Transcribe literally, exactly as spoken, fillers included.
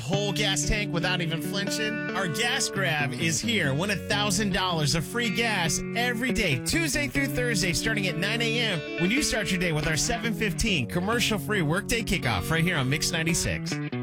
whole gas tank without even flinching? Our gas grab is here. Win one thousand dollars of free gas every day, Tuesday through Thursday, starting at nine a.m. when you start your day with our seven fifteen commercial-free workday kickoff right here on Mix ninety-six.